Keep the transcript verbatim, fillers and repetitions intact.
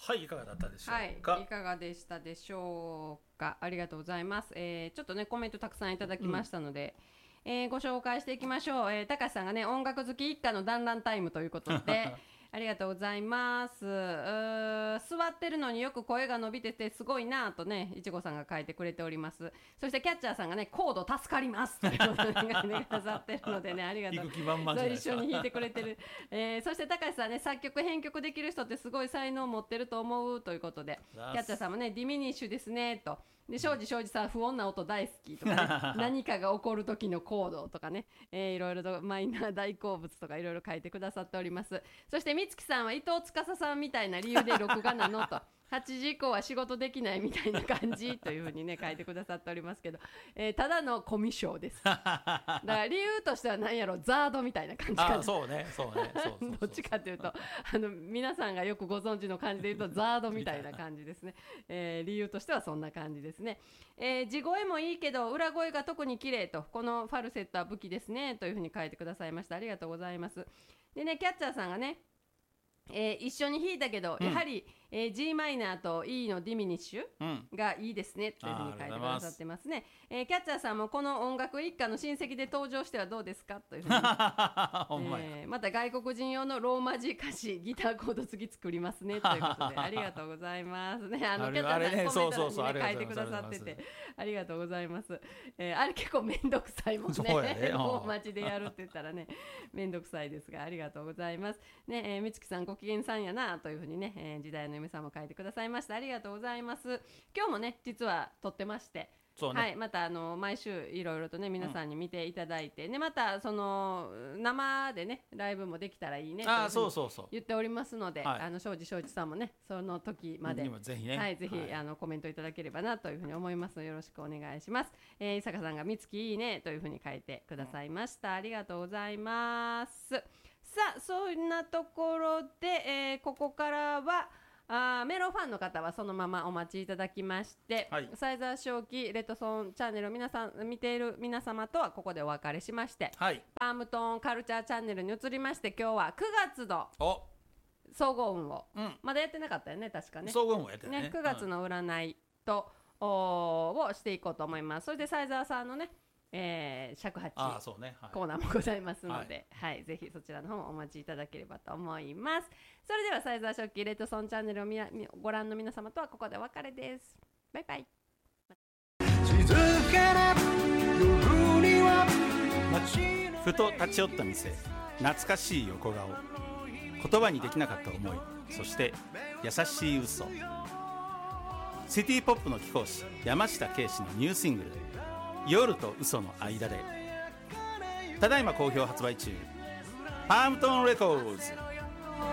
はい、いかがだったでしょうか。 はい、いかがでしたでしょうか。ありがとうございます、えー、ちょっとねコメントたくさんいただきましたので、うんえー、ご紹介していきましょう。えー、高橋さんがね音楽好き一家の団らんタイムということでありがとうございます。うー座ってるのによく声が伸びててすごいなとねいちごさんが書いてくれております。そしてキャッチャーさんがねコード助かりますということでね飾ってるのでねありがとう。 行く気満々じゃないですか。 一緒に弾いてくれてる、えー、そして高橋さんね作曲編曲できる人ってすごい才能を持ってると思うということでキャッチャーさんもねディミニッシュですねとで庄司庄司さん不穏な音大好きとかね何かが起こる時のコードとかね、えー、いろいろとマイナー大好物とかいろいろ書いてくださっております。そして美月さんは伊藤司さんみたいな理由で録画なのとはちじ以降は仕事できないみたいな感じというふうにね書いてくださっておりますけど、えー、ただのコミュ障ですだから理由としては何やろザードみたいな感じかな。 あそうねそうねそうそうそうどっちかというとあの皆さんがよくご存知の感じで言うとザードみたいな感じですね、えー、理由としてはそんな感じですね、えー、地声もいいけど裏声が特に綺麗とこのファルセットは武器ですねというふうに書いてくださいました。ありがとうございます。でねキャッチャーさんがねえー、一緒に弾いたけど、うん、やはり、えー、G マイナーと E のディミニッシュがいいですね、うん、というふうに書いてくださってますね。えー、キャッチャーさんもこの音楽一家の親戚で登場してはどうですかというふうに、えー、また外国人用のローマ字歌詞ギターコード次作りますねということでありがとうございますね。あのキャッチャーさん、ね、コメント欄に、ね、書いてくださっててありがとうございます。えー、あれ結構めんどくさいもんねローマ字でやるって言ったらねめんどくさいですがありがとうございますね。えー、美月さんご機嫌さんやなというふうにね、えー、時代の嫁さんも書いてくださいました。ありがとうございます。今日もね実は撮ってまして、ねはい、またあの毎週いろいろとね皆さんに見ていただいて、うん、ねまたその生でねライブもできたらいいねと言っておりますので、あの庄司庄司さんもねその時まで、 うん、ぜひね、 はい、ぜひ、 はい、 あのコメントいただければなというふうに思いますのでよろしくお願いします。えー、伊坂さんが美月いいねというふうに書いてくださいました。ありがとうございます。さあそんなところで、えー、ここからはあメロファンの方はそのままお待ちいただきまして、はい、サイザー正気レッドソンチャンネルを皆さん見ている皆様とはここでお別れしまして、はい、パームトーンカルチャーチャンネルに移りまして今日はくがつの総合運を、うん、まだやってなかったよね確かね。 総合運をやってないね、 ねくがつの占いと、うん、をしていこうと思います。それでサイザーさんのねえー、尺八コーナーもございますので、はいはい、ぜひそちらの方もお待ちいただければと思います。それではサイザー食器レッドソンチャンネルをご覧の皆様とはここでお別れです。バイバイ。 ふと立ち寄った店、懐かしい横顔、言葉にできなかった思い、そして優しい嘘。シティポップの貴公子山下圭史のニューシングル夜と嘘の間でただいま好評発売中。パームトーンレコーズ。